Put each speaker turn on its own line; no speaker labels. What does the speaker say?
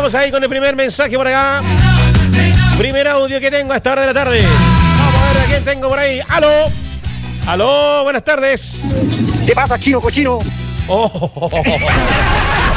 Vamos ahí con el primer mensaje por acá. Primer audio que tengo a esta hora de la tarde. Vamos a ver a quién tengo por ahí. ¡Aló! ¡Aló! Buenas tardes.
¿Qué pasa, chino cochino?
Oh.